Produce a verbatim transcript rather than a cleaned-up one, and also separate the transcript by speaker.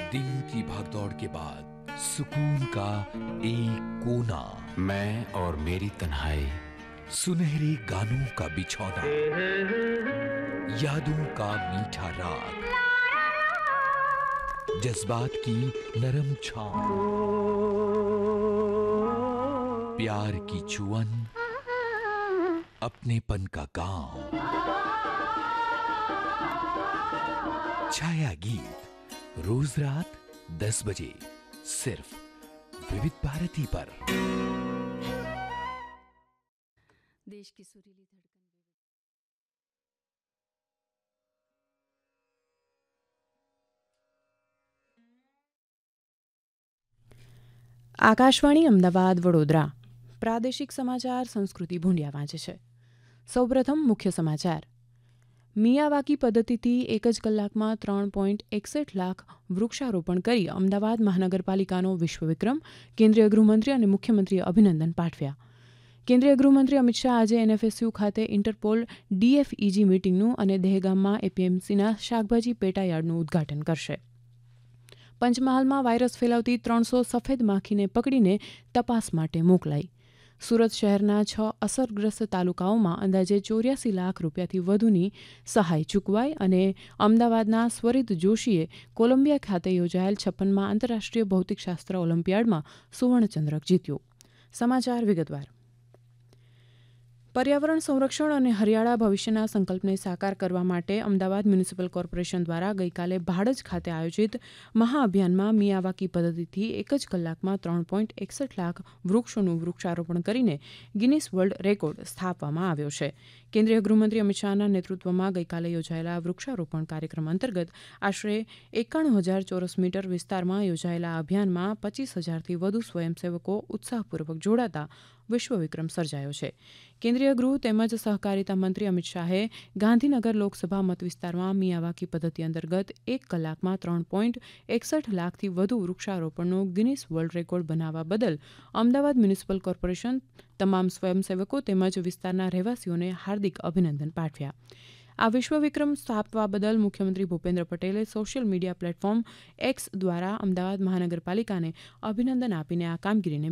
Speaker 1: दिन की भागदौड़ के बाद सुकून का एक कोना,
Speaker 2: मैं और मेरी तन्हाई,
Speaker 1: सुनहरे गानों का बिछौना, यादों का मीठा राग, जज्बात की नरम छाँव, प्यार की चुअन, अपनेपन का गांव। छाया गीत रोज रात दस बजे सिर्फ विविध भारती पर।
Speaker 3: देश की सुरीली धड़कन विविध આકાશવાણી અમદાવાદ વડોદરા પ્રાદેશિક સમાચાર સંસ્કૃતિ ભૂંડિયા વાંચે છે. સૌપ્રથમ મુખ્ય સમાચાર. મિયાવાકી પદ્ધતિથી એક જ કલાકમાં ત્રણ પોઈન્ટ એકસઠ લાખ વૃક્ષારોપણ કરી અમદાવાદ મહાનગરપાલિકાનો વિશ્વ વિક્રમ, કેન્દ્રીય ગૃહમંત્રી અને મુખ્યમંત્રીએ અભિનંદન પાઠવ્યા. કેન્દ્રીય ગૃહમંત્રી અમિત શાહ આજે એનએફએસયુ ખાતે ઇન્ટરપોલ ડીએફઈજી મીટિંગનું અને દહેગામમાં એપીએમસીના શાકભાજી પેટાયાર્ડનું ઉદ્ઘાટન કરશે. પંચમહાલમાં વાયરસ ફેલાવતી ત્રણસો સફેદ માખીને પકડીને તપાસ માટે મોકલાઈ. સુરત શહેરના છ અસરગ્રસ્ત તાલુકાઓમાં અંદાજે ચોર્યાસી લાખ રૂપિયાથી વધુની સહાય ચૂકવાઈ અને અમદાવાદના સ્વરિત જોશીએ કોલંબિયા ખાતે યોજાયેલ છપ્પનમાં આંતરરાષ્ટ્રીય ભૌતિકશાસ્ત્ર ઓલિમ્પિયાડમાં સુવર્ણચંદ્રક જીત્યો. સમાચાર વિગતવાર. પર્યાવરણ સંરક્ષણ અને હરિયાળા ભવિષ્યના સંકલ્પને સાકાર કરવા માટે અમદાવાદ મ્યુનિસિપલ કોર્પોરેશન દ્વારા ગઈકાલે ભાડજ ખાતે આયોજિત મહાઅભિયાનમાં મિયાવાકી પદ્ધતિથી એક જ કલાકમાં ત્રણ પોઈન્ટ એકસઠ લાખ વૃક્ષોનું વૃક્ષારોપણ કરીને ગિનિસ વર્લ્ડ રેકોર્ડ સ્થાપવામાં આવ્યો છે. કેન્દ્રીય ગૃહમંત્રી અમિત શાહના નેતૃત્વમાં ગઈકાલે યોજાયેલા વૃક્ષારોપણ કાર્યક્રમ અંતર્ગત આશરે એકાણું હજાર ચોરસ મીટર વિસ્તારમાં યોજાયેલા અભિયાનમાં પચીસ હજારથી વધુ સ્વયંસેવકો ઉત્સાહપૂર્વક જોડાતા વિશ્વ વિક્રમ સર્જાયો છે. કેન્દ્રીય ગૃહ તેમજ સહકારિતા મંત્રી અમિત શાહે ગાંધીનગર લોકસભા મતવિસ્તારમાં મિયાવાકી પદ્ધતિ અંતર્ગત એક કલાકમાં ત્રણ પોઈન્ટ એકસઠ લાખથી વધુ વૃક્ષારોપણનો ગિનિસ વર્લ્ડ રેકોર્ડ બનાવવા બદલ અમદાવાદ મ્યુનિસિપલ કોર્પોરેશન, તમામ સ્વયંસેવકો તેમજ વિસ્તારના રહેવાસીઓને હાર્દિક અભિનંદન પાઠવ્યા. આ વિશ્વ વિક્રમ સ્થાપવા બદલ મુખ્યમંત્રી ભૂપેન્દ્ર પટેલે સોશિયલ મીડિયા પ્લેટફોર્મ એક્સ દ્વારા અમદાવાદ મહાનગરપાલિકાને અભિનંદન આપીને આ કામગીરીને